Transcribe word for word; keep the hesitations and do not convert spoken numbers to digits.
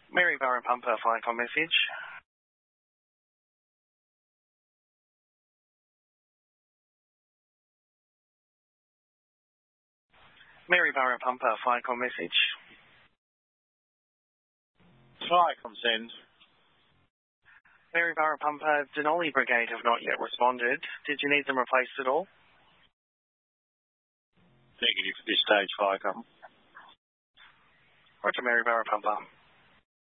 Maryborough Pumper, Flycom message. Maryborough Pumper, Flycom message. Flycom send. Maryborough Pumper, Denali Brigade have not yet responded. Did you need them replaced at all? Negative at this stage, Flycom. Roger, Maryborough Pumper.